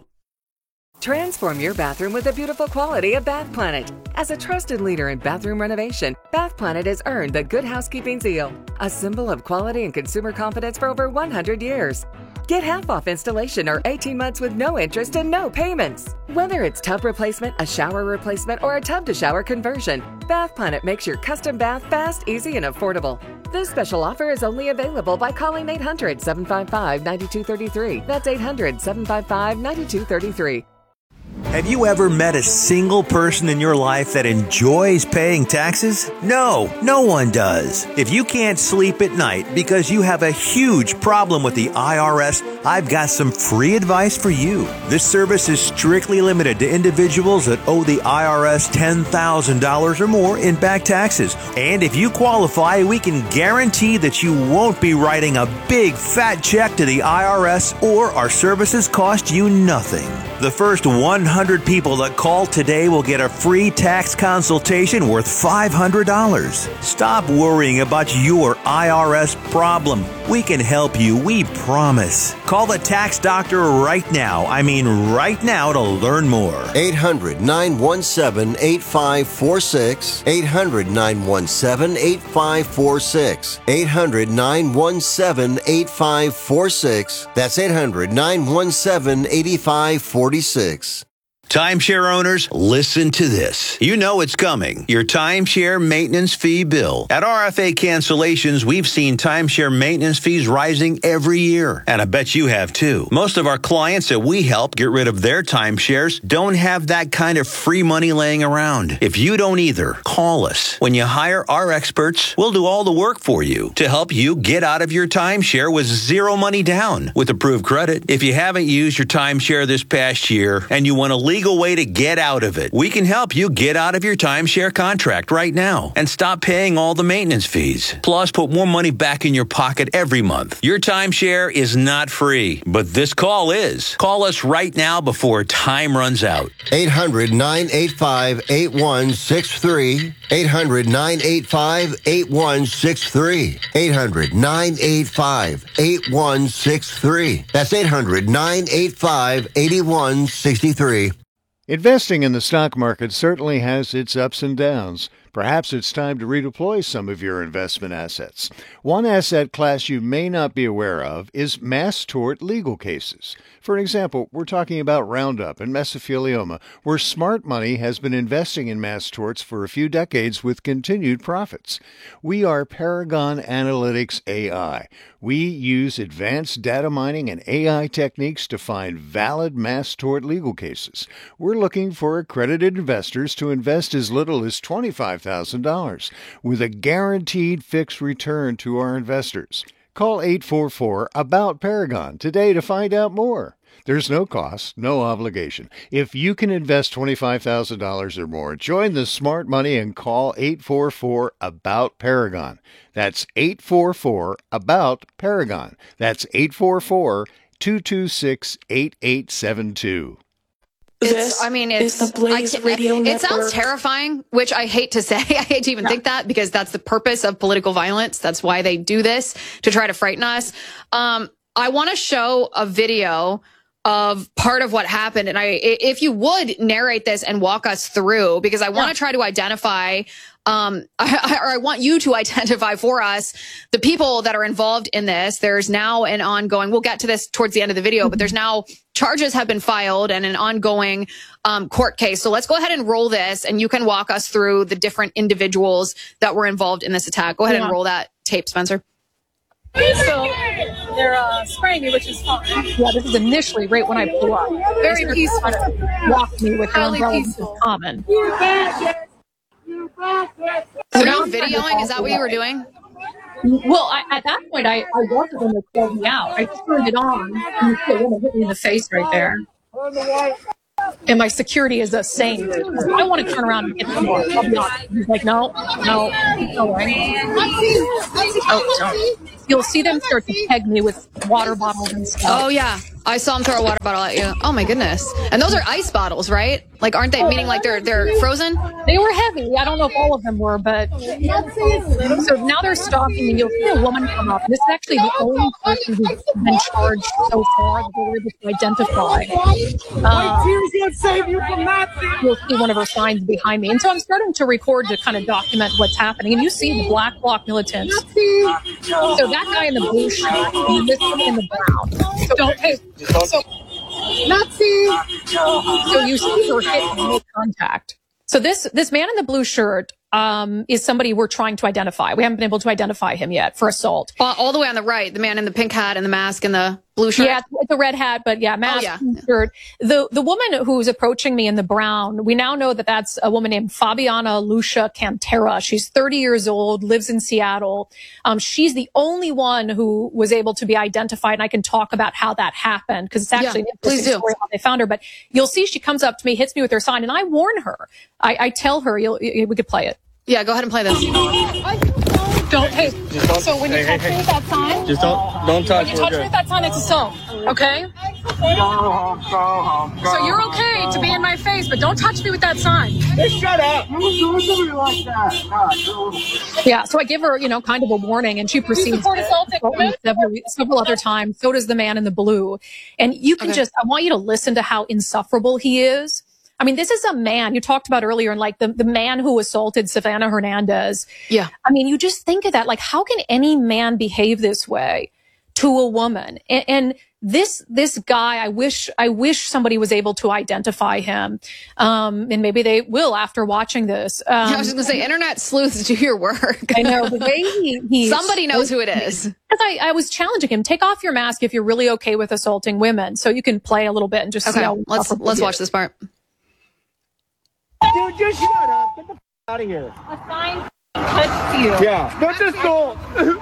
Transform your bathroom with the beautiful quality of Bath Planet. As a trusted leader in bathroom renovation, Bath Planet has earned the Good Housekeeping seal, a symbol of quality and consumer confidence for over one hundred years. Get half off installation or eighteen months with no interest and no payments. Whether it's tub replacement, a shower replacement, or a tub-to-shower conversion, Bath Planet makes your custom bath fast, easy, and affordable. This special offer is only available by calling eight hundred, seven five five, nine two three three. That's eight hundred, seven five five, nine two three three. Have you ever met a single person in your life that enjoys paying taxes? No, no one does. If you can't sleep at night because you have a huge problem with the I R S, I've got some free advice for you. This service is strictly limited to individuals that owe the I R S ten thousand dollars or more in back taxes. And if you qualify, we can guarantee that you won't be writing a big fat check to the I R S, or our services cost you nothing. The first one hundred people that call today will get a free tax consultation worth five hundred dollars. Stop worrying about your I R S problem. We can help you, we promise. Call the tax doctor right now. I mean right now to learn more. eight hundred, nine one seven, eight five four six. eight hundred, nine one seven, eight five four six. eight hundred, nine one seven, eight five four six. That's eight hundred, nine one seven, eight five four six. Timeshare owners, listen to this. You know it's coming. Your timeshare maintenance fee bill. At R F A Cancellations, we've seen timeshare maintenance fees rising every year. And I bet you have too. Most of our clients that we help get rid of their timeshares don't have that kind of free money laying around. If you don't either, call us. When you hire our experts, we'll do all the work for you to help you get out of your timeshare with zero money down with approved credit. If you haven't used your timeshare this past year and you want to leave legal way to get out of it. We can help you get out of your timeshare contract right now and stop paying all the maintenance fees. Plus, put more money back in your pocket every month. Your timeshare is not free, but this call is. Call us right now before time runs out. eight hundred, nine eight five, eight one six three. eight hundred, nine eight five, eight one six three. eight hundred, nine eight five, eight one six three. That's eight hundred, nine eight five, eight one six three. Investing in the stock market certainly has its ups and downs. Perhaps it's time to redeploy some of your investment assets. One asset class you may not be aware of is mass tort legal cases. For example, we're talking about Roundup and mesothelioma, where smart money has been investing in mass torts for a few decades with continued profits. We are Paragon Analytics A I. We use advanced data mining and A I techniques to find valid mass tort legal cases. We're looking for accredited investors to invest as little as twenty-five thousand dollars with a guaranteed fixed return to our investors. Call eight four four, A B O U T, Paragon today to find out more. There's no cost, no obligation. If you can invest twenty-five thousand dollars or more, join the smart money and call eight four four, A B O U T, Paragon. That's eight four four, A B O U T, Paragon. That's eight four four, two two six, eight eight seven two. It's, I mean, it's, the Blaze I, Radio it, it Network. sounds terrifying, which I hate to say. I hate to even yeah. think that, because that's the purpose of political violence. That's why they do this, to try to frighten us. Um, I want to show a video of part of what happened. And I, if you would narrate this and walk us through, because I want to yeah. try to identify, um, I, or I want you to identify for us the people that are involved in this. There's now an ongoing, we'll get to this towards the end of the video, mm-hmm. but there's now charges have been filed and an ongoing, um, court case. So let's go ahead and roll this, and you can walk us through the different individuals that were involved in this attack. Go ahead yeah. and roll that tape, Spencer. So they're uh, spraying me, which is fine. Yeah, this is initially right when I pull up. Very peaceful. Walk me with their umbrella, which is common. Were you videoing? Is that what you were doing? Well, I, at that point, I, I wasn't going to close me out. I just turned it on, and you see a woman hit me in the face right there. And my security is a saint. I want to turn around and get some more. I'll be honest. He's like, no, no, keep going. Oh, don't. You'll see them start to peg me with water bottles and stuff. Oh, yeah. I saw him throw a water bottle at you. Oh, my goodness. And those are ice bottles, right? Like, aren't they, meaning like they're they're frozen? They were heavy. I don't know if all of them were, but... So now they're stalking me. You'll see a woman come up. This is actually the only person who's been charged so far that they were able to identify. Uh, you'll see one of her signs behind me. And so I'm starting to record to kind of document what's happening. And you see the black bloc militants. So that guy in the blue shirt and this one in the brown. So don't... Hey, so... Nazi! So you see her hit and make contact. So this this man in the blue shirt um, is somebody we're trying to identify. We haven't been able to identify him yet for assault. All, all the way on the right, the man in the pink hat and the mask and the blue shirt. Yeah, it's a red hat, but yeah, mask, oh, yeah. shirt. The the woman who's approaching me in the brown, we now know that that's a woman named Fabiana Lucia Cantera. She's thirty years old, lives in Seattle. Um, she's the only one who was able to be identified, and I can talk about how that happened because it's actually yeah, an please interesting do. story how they found her. But you'll see she comes up to me, hits me with her sign, and I warn her. I, I tell her, you'll, we could play it. Yeah, go ahead and play this. Don't, hey, don't, so when you hey, touch hey, me hey. with that sign, Just don't, don't touch when you touch me me with that sign, it's assault, okay? Go home, go home, go So you're home, okay go to be in home. my face, but don't touch me with that sign. Hey, shut up. Like that. Yeah, so I give her, you know, kind of a warning, and she proceeds to several, several other times. So does the man in the blue. And you can Okay. just, I want you to listen to how insufferable he is. I mean, this is a man you talked about earlier, and like the, the man who assaulted Savannah Hernandez. Yeah. I mean, you just think of that. Like, how can any man behave this way to a woman? And, and this, this guy, I wish, I wish somebody was able to identify him. Um, and maybe they will after watching this. Um, yeah, I was just gonna say, internet sleuths do your work. I know the way he, he somebody knows who it is. Because I, I was challenging him, take off your mask if you're really okay with assaulting women. So you can play a little bit and just see Okay, how let's let's watch this part. Dude, just shut up. Get the f- out of here. A sign touched you. Yeah. But just don't.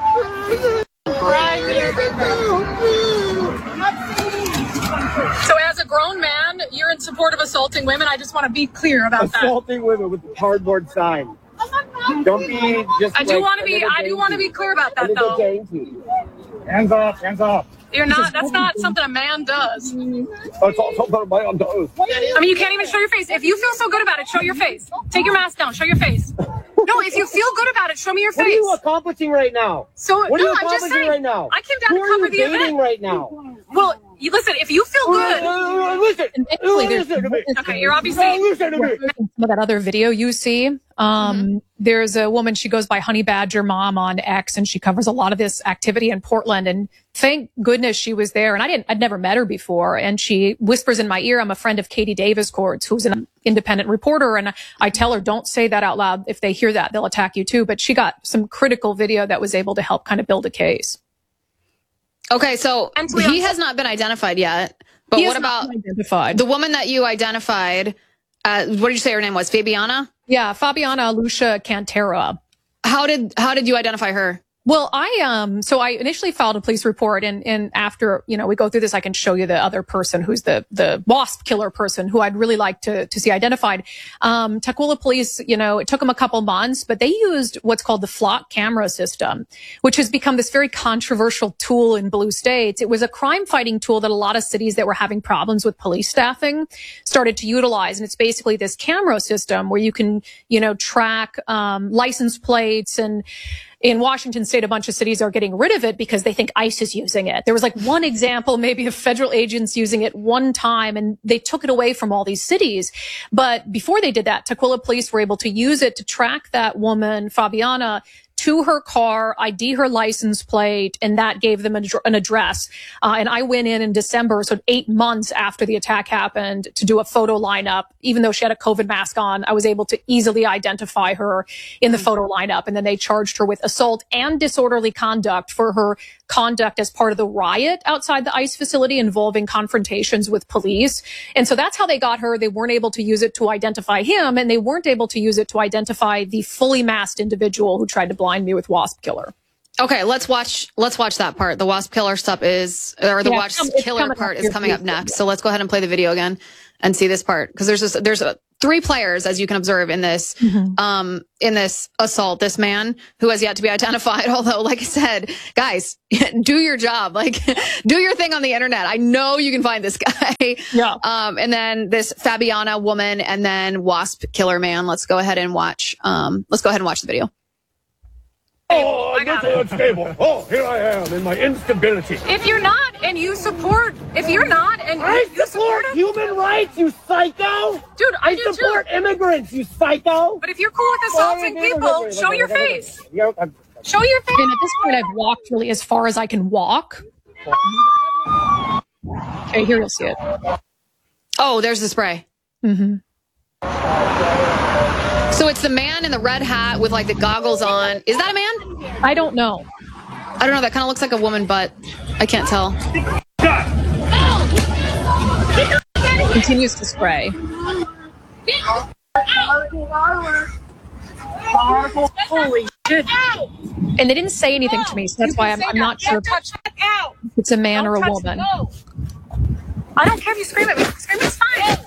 So as a grown man, you're in support of assaulting women. I just want to be clear about that. Assaulting women with the cardboard sign. Don't be just. I do like want to a be. little I do want to dainty. be clear about A that, little though. dainty. Hands off. Hands off. You're not. That's not something a man does. Oh, it's all something on my own toes. I mean, you can't even show your face. If you feel so good about it, show your face. Take your mask down. Show your face. No, if you feel good about it, show me your face. What are you accomplishing right now? So what are no, you I'm just accomplishing saying. right now? I came down Who to are cover you the dating event right now? Well, you listen. If you feel good, Uh, listen. Eventually, Uh, there's- listen to me. okay, you're obviously Uh, listen to me. some of that other video you see. Um, Mm-hmm. There's a woman, she goes by Honey Badger Mom on X, and she covers a lot of this activity in Portland. And thank goodness she was there. And I didn't, I'd never met her before. And she whispers in my ear, I'm a friend of Katie Davis Courts, who's an independent reporter. And I tell her, don't say that out loud. If they hear that, they'll attack you too. But she got some critical video that was able to help kind of build a case. Okay, so Mentally he unstable. has not been identified yet. But He what has not about been identified? the woman that you identified? Uh, what did you say her name was? Fabiana? Yeah, Fabiana Lucia Cantera. How did how did you identify her? Well, I, um, so I initially filed a police report, and, and after, you know, we go through this, I can show you the other person who's the, the WASP killer person who I'd really like to, to see identified. Um, Tukwila police, you know, it took them a couple months, but they used what's called the flock camera system, which has become this very controversial tool in blue states. It was a crime fighting tool that a lot of cities that were having problems with police staffing started to utilize. And it's basically this camera system where you can, you know, track, um, license plates. And in Washington state, a bunch of cities are getting rid of it because they think ICE is using it. There was like one example, maybe of federal agents using it one time, and they took it away from all these cities. But before they did that, Tukwila police were able to use it to track that woman, Fabiana, to her car, I D her license plate, and that gave them an, an address. Uh, and I went in in December, so eight months after the attack happened, to do a photo lineup. Even though she had a COVID mask on, I was able to easily identify her in the photo lineup. And then they charged her with assault and disorderly conduct for her conduct as part of the riot outside the ICE facility involving confrontations with police. And so that's how they got her. They weren't able to use it to identify him, and they weren't able to use it to identify the fully masked individual who tried to blind me with Wasp Killer. Okay, let's watch let's watch that part. The Wasp Killer stuff is, or the Yeah, Wasp it's Killer coming part up is here, coming up please. next. So let's go ahead and play the video again and see this part, because there's this, there's a, three players, as you can observe in this Mm-hmm. um in this assault. This man who has yet to be identified, although, like I said, guys, do your job, like do your thing on the internet. I know you can find this guy. Yeah. Um, and then this Fabiana woman, and then Wasp Killer man. Let's go ahead and watch. Um, let's go ahead and watch the video. Oh, this is unstable. Oh, here I am in my instability. If you're not and you support, if you're not and I support human rights, you psycho! Dude, I I do support too. immigrants, you psycho! But if you're cool with assaulting people, show your face. Show your face. And at this point, I've walked really as far as I can walk. Okay, here you'll see it. Oh, there's the spray. Mm-hmm. So it's the man in the red hat with like the goggles on. Is that a man? I don't know. I don't know. That kind of looks like a woman, but I can't tell. Continues to spray. Holy shit! And they didn't say anything to me, so that's why I'm, I'm not sure if it's a man or a woman. I don't care if you scream at me. Screaming's fine.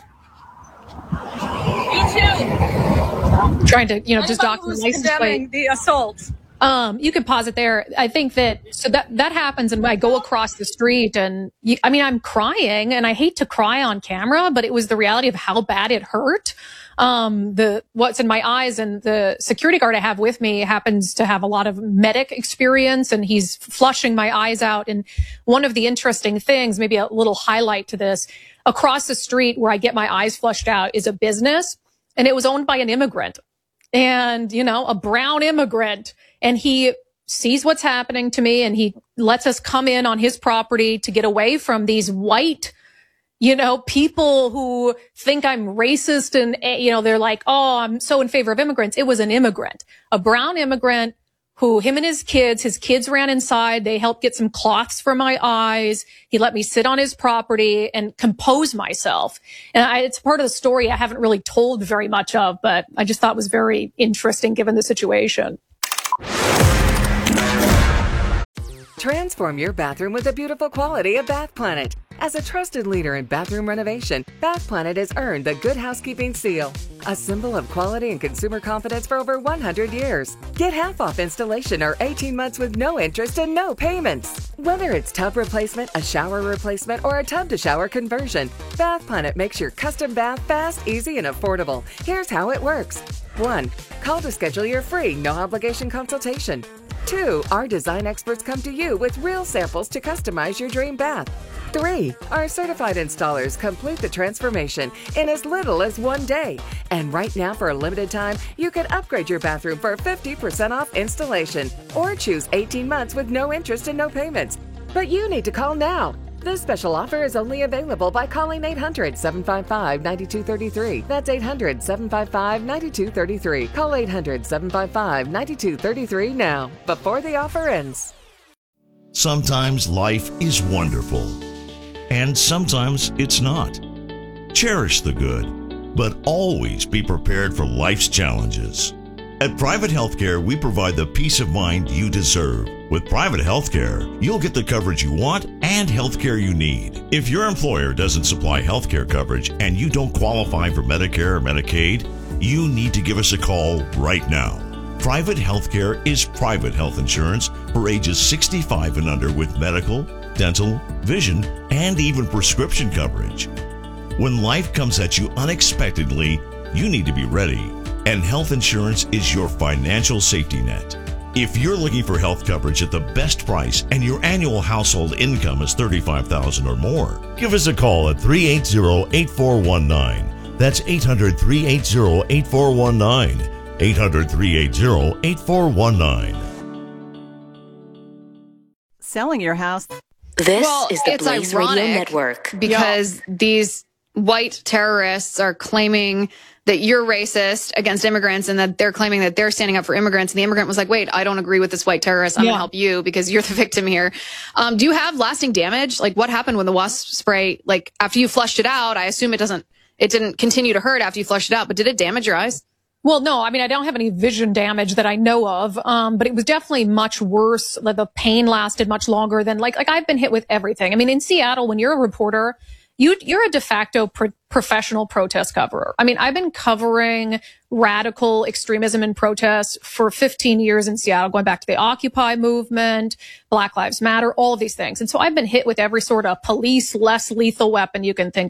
Me too. Trying to, you know, just document license plate. Condemning the assault. Um, you could pause it there. I think that, so that, that happens, and I go across the street and you, I mean, I'm crying, and I hate to cry on camera, but it was the reality of how bad it hurt. Um, the, what's in my eyes, and the security guard I have with me happens to have a lot of medic experience, and he's flushing my eyes out. And one of the interesting things, maybe a little highlight to this, across the street where I get my eyes flushed out is a business, and it was owned by an immigrant, and, you know, a brown immigrant. And he sees what's happening to me, and he lets us come in on his property to get away from these white, you know, people who think I'm racist, and, you know, they're like, oh, I'm so in favor of immigrants. It was an immigrant, a brown immigrant who, him and his kids, his kids ran inside. They helped get some cloths for my eyes. He let me sit on his property and compose myself. And I, it's part of the story I haven't really told very much of, but I just thought was very interesting given the situation. Transform your bathroom with the beautiful quality of Bath Planet. As a trusted leader in bathroom renovation, Bath Planet has earned the Good Housekeeping seal, a symbol of quality and consumer confidence for over one hundred years. Get half off installation or eighteen months with no interest and no payments. Whether it's tub replacement, a shower replacement, or a tub-to-shower conversion, Bath Planet makes your custom bath fast, easy, and affordable. Here's how it works. one. Call to schedule your free, no-obligation consultation. two. Our design experts come to you with real samples to customize your dream bath. three. Our certified installers complete the transformation in as little as one day. And right now, for a limited time, you can upgrade your bathroom for fifty percent off installation or choose eighteen months with no interest and no payments. But you need to call now. This special offer is only available by calling eight hundred, seven five five, nine two three three. That's eight hundred, seven five five, nine two three three. Call eight hundred, seven five five, nine two three three now, before the offer ends. Sometimes life is wonderful, and sometimes it's not. Cherish the good, but always be prepared for life's challenges. At Private Healthcare, we provide the peace of mind you deserve. With Private Healthcare, you'll get the coverage you want and healthcare you need. If your employer doesn't supply healthcare coverage and you don't qualify for Medicare or Medicaid, you need to give us a call right now. Private Healthcare is private health insurance for ages sixty-five and under with medical, dental, vision, and even prescription coverage. When life comes at you unexpectedly, you need to be ready, and health insurance is your financial safety net. If you're looking for health coverage at the best price and your annual household income is thirty-five thousand dollars or more, give us a call at three eight zero, eight four one nine. That's eight hundred, three eight zero, eight four one nine. eight hundred, three eight zero, eight four one nine. selling your house. This well, is the it's Blaze ironic Radio Network. because yeah. these white terrorists are claiming that you're racist against immigrants and that they're claiming that they're standing up for immigrants. And the immigrant was like, wait, I don't agree with this white terrorist. I'm yeah. going to help you because you're the victim here. Um, do you have lasting damage? Like what happened when the wasp spray, like after you flushed it out, I assume it doesn't, it didn't continue to hurt after you flushed it out, but did it damage your eyes? Well, no, I mean, I don't have any vision damage that I know of. Um, but it was definitely much worse. Like the pain lasted much longer than like, like I've been hit with everything. I mean, in Seattle, when you're a reporter, you, you're a de facto pro- professional protest coverer. I mean, I've been covering radical extremism and protests for fifteen years in Seattle, going back to the Occupy movement, Black Lives Matter, all of these things. And so I've been hit with every sort of police, less lethal weapon you can think